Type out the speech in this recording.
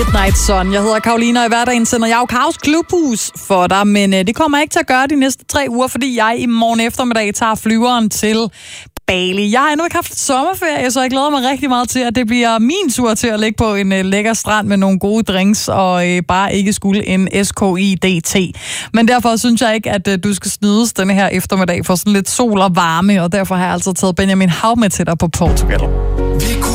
Midnight Sun. Jeg hedder Karoline, og i hverdagen sender jeg jo Kaos Klubhus for dig, men det kommer jeg ikke til at gøre de næste 3 uger, fordi jeg i morgen eftermiddag tager flyveren til Bali. Jeg har endnu ikke haft sommerferie, så jeg glæder mig rigtig meget til, at det bliver min tur til at ligge på en lækker strand med nogle gode drinks, og bare ikke skulle en SKIDT. Men derfor synes jeg ikke, at du skal snydes denne her eftermiddag for sådan lidt sol og varme, og derfor har jeg altså taget Benjamin Hav med til dig på Portugal.